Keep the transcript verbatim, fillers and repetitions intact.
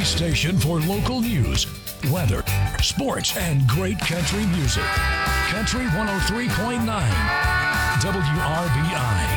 station for local news, weather, sports, and great country music. Country one oh three point nine W R B I.